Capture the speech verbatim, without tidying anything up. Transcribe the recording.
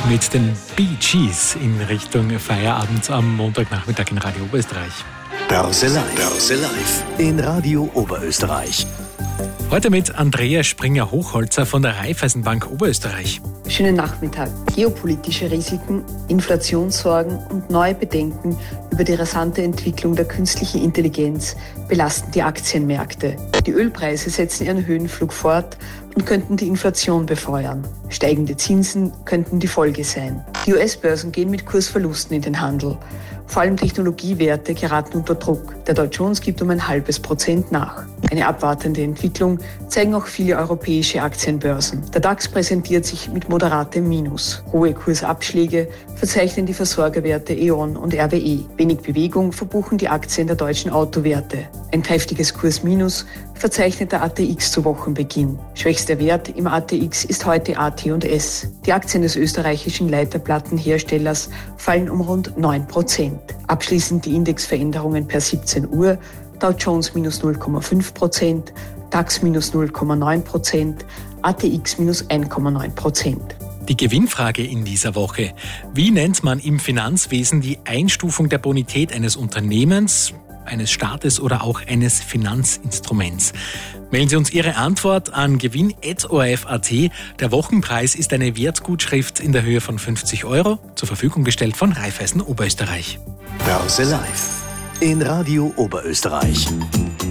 mit den Bee Gees in Richtung Feierabend am Montagnachmittag in Radio Oberösterreich. Börse Live. Börse Live in Radio Oberösterreich. Heute mit Andrea Springer-Hochholzer von der Raiffeisenbank Oberösterreich. Schönen Nachmittag. Geopolitische Risiken, Inflationssorgen und neue Bedenken über die rasante Entwicklung der künstlichen Intelligenz belasten die Aktienmärkte. Die Ölpreise setzen ihren Höhenflug fort und könnten die Inflation befeuern. Steigende Zinsen könnten die Folge sein. Die U S-Börsen gehen mit Kursverlusten in den Handel. Vor allem Technologiewerte geraten unter Druck. Der Dow Jones gibt um ein halbes Prozent nach. Eine abwartende Entwicklung zeigen auch viele europäische Aktienbörsen. Der DAX präsentiert sich mit moderatem Minus. Hohe Kursabschläge verzeichnen die Versorgerwerte E ON und R W E. Wenig Bewegung verbuchen die Aktien der deutschen Autowerte. Ein kräftiges Kursminus verzeichnet der A T X zu Wochenbeginn. Schwächster Wert im A T X ist heute A T und S. Die Aktien des österreichischen Leiterplattenherstellers fallen um rund neun Prozent. Abschließend die Indexveränderungen per siebzehn Uhr. Dow Jones minus null Komma fünf Prozent, DAX minus null Komma neun Prozent, A T X minus eins Komma neun Prozent. Die Gewinnfrage in dieser Woche. Wie nennt man im Finanzwesen die Einstufung der Bonität eines Unternehmens, eines Staates oder auch eines Finanzinstruments? Melden Sie uns Ihre Antwort an gewinn at o r f punkt a t. Der Wochenpreis ist eine Wertgutschrift in der Höhe von fünfzig Euro, zur Verfügung gestellt von Raiffeisen Oberösterreich. Börse Live in Radio Oberösterreich.